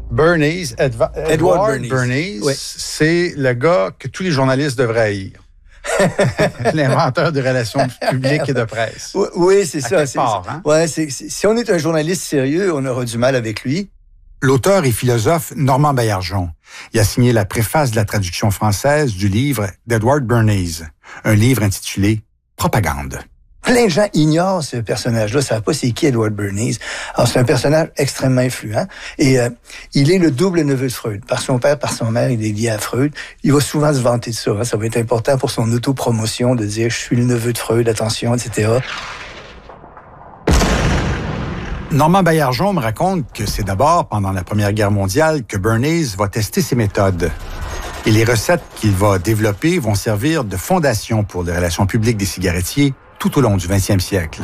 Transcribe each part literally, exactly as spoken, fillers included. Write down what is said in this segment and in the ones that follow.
Bernays, Edva- Edward, Edward Bernays, Bernays oui. c'est le gars que tous les journalistes devraient haïr. L'inventeur des relations publiques et de presse. Oui, oui c'est À ça. quelque C'est, part, hein? ouais, c'est, c'est, si on est un journaliste sérieux, on aura du mal avec lui. L'auteur et philosophe Normand Baillargeon. Il a signé la préface de la traduction française du livre d'Edward Bernays, un livre intitulé « Propagande ». Plein de gens ignorent ce personnage-là, ne savent pas c'est qui Edward Bernays. Alors, c'est un personnage extrêmement influent et euh, il est le double neveu de Freud. Par son père, par son mère, il est lié à Freud. Il va souvent se vanter de ça. Hein. Ça va être important pour son autopromotion de dire « je suis le neveu de Freud, attention », et cetera. Normand Baillargeon me raconte que c'est d'abord pendant la Première Guerre mondiale que Bernays va tester ses méthodes. Et les recettes qu'il va développer vont servir de fondation pour les relations publiques des cigarettiers tout au long du vingtième siècle.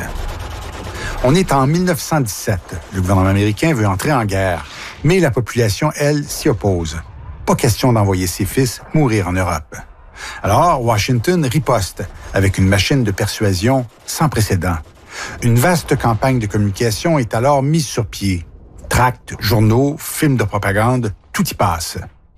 On est en mille neuf cent dix-sept. Le gouvernement américain veut entrer en guerre, mais la population, elle, s'y oppose. Pas question d'envoyer ses fils mourir en Europe. Alors, Washington riposte avec une machine de persuasion sans précédent. Une vaste campagne de communication est alors mise sur pied. Tracts, journaux, films de propagande, tout y passe.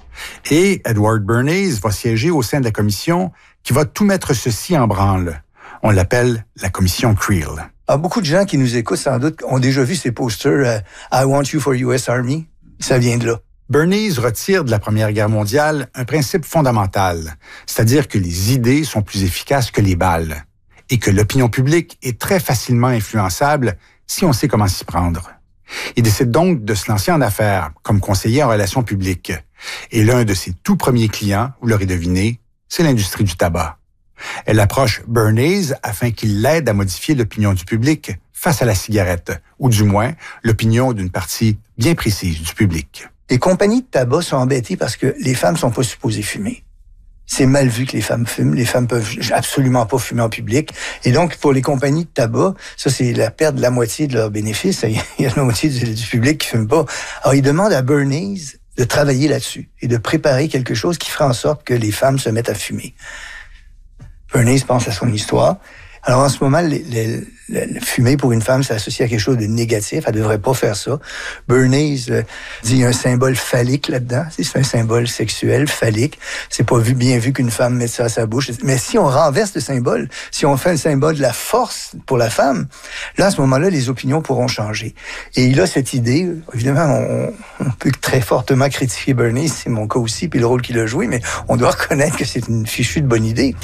Et Edward Bernays va siéger au sein de la commission qui va tout mettre ceci en branle. On l'appelle la commission Creel. Alors, beaucoup de gens qui nous écoutent, sans doute, ont déjà vu ces posters euh, « I want you for U S Army ». Ça vient de là. Bernays retire de la Première Guerre mondiale un principe fondamental, c'est-à-dire que les idées sont plus efficaces que les balles et que l'opinion publique est très facilement influençable si on sait comment s'y prendre. Il décide donc de se lancer en affaires comme conseiller en relations publiques. Et l'un de ses tout premiers clients, vous l'aurez deviné, c'est l'industrie du tabac. Elle approche Bernays afin qu'il l'aide à modifier l'opinion du public face à la cigarette, ou du moins l'opinion d'une partie bien précise du public. Les compagnies de tabac sont embêtées parce que les femmes sont pas supposées fumer. C'est mal vu que les femmes fument. Les femmes peuvent absolument pas fumer en public. Et donc, pour les compagnies de tabac, ça, c'est la perte de la moitié de leurs bénéfices. Il y a la moitié du, du public qui fume pas. Alors, ils demandent à Bernays de travailler là-dessus et de préparer quelque chose qui ferait en sorte que les femmes se mettent à fumer. Bernays pense à son histoire. Alors, en ce moment, le, le, le, le fumer pour une femme, c'est associé à quelque chose de négatif. Elle devrait pas faire ça. Bernays euh, dit qu'il y a un symbole phallique là-dedans. C'est un symbole sexuel, phallique. C'est pas vu, bien vu qu'une femme mette ça à sa bouche. Mais si on renverse le symbole, si on fait un symbole de la force pour la femme, là, à ce moment-là, les opinions pourront changer. Et il a cette idée. Évidemment, on, on peut très fortement critiquer Bernays, c'est mon cas aussi, puis le rôle qu'il a joué, mais on doit reconnaître que c'est une fichue de bonne idée.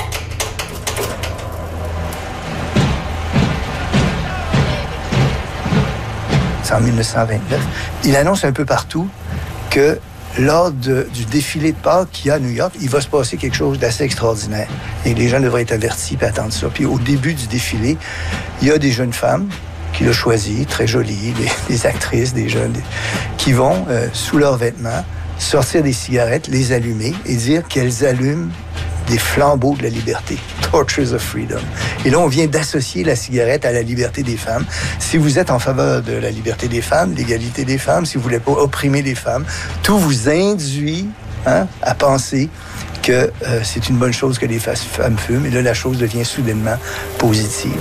En mille neuf cent vingt-neuf, il annonce un peu partout que lors de, du défilé de Pâques qu'il y a à New York, il va se passer quelque chose d'assez extraordinaire. Et les gens devraient être avertis et attendre ça. Puis au début du défilé, il y a des jeunes femmes qu'il a choisies, très jolies, des, des actrices, des jeunes, des, qui vont, euh, sous leurs vêtements, sortir des cigarettes, les allumer et dire qu'elles allument des flambeaux de la liberté. Torches of freedom. Et là, on vient d'associer la cigarette à la liberté des femmes. Si vous êtes en faveur de la liberté des femmes, l'égalité des femmes, si vous voulez pas opprimer les femmes, tout vous induit hein, à penser que euh, c'est une bonne chose que les femmes fument. Et là, la chose devient soudainement positive.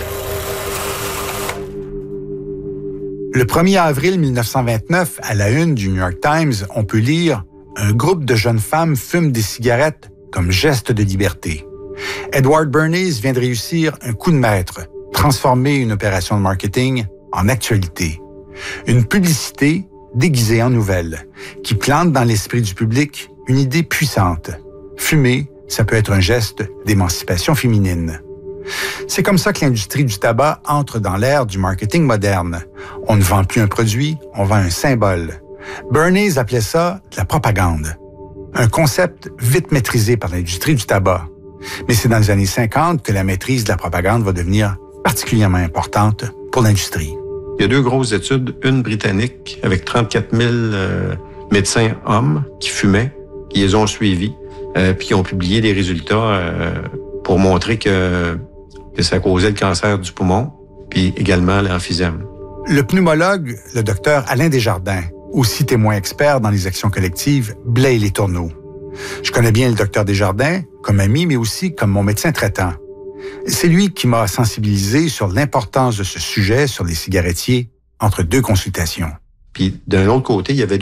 Le premier avril mille neuf cent vingt-neuf, à la une du New York Times, on peut lire « Un groupe de jeunes femmes fument des cigarettes comme geste de liberté ». Edward Bernays vient de réussir un coup de maître, transformer une opération de marketing en actualité. Une publicité déguisée en nouvelle, qui plante dans l'esprit du public une idée puissante. Fumer, ça peut être un geste d'émancipation féminine. C'est comme ça que l'industrie du tabac entre dans l'ère du marketing moderne. On ne vend plus un produit, on vend un symbole. Bernays appelait ça de la propagande. Un concept vite maîtrisé par l'industrie du tabac. Mais c'est dans les années cinquante que la maîtrise de la propagande va devenir particulièrement importante pour l'industrie. Il y a deux grosses études, une britannique avec trente-quatre mille euh, médecins hommes qui fumaient, qui les ont suivis, euh, puis qui ont publié des résultats euh, pour montrer que, que ça causait le cancer du poumon, puis également l'emphysème. Le pneumologue, le docteur Alain Desjardins, aussi témoin expert dans les actions collectives, blaye les tourneaux. Je connais bien le docteur Desjardins, comme ami, mais aussi comme mon médecin traitant. C'est lui qui m'a sensibilisé sur l'importance de ce sujet sur les cigarettiers entre deux consultations. Puis d'un autre côté, il y avait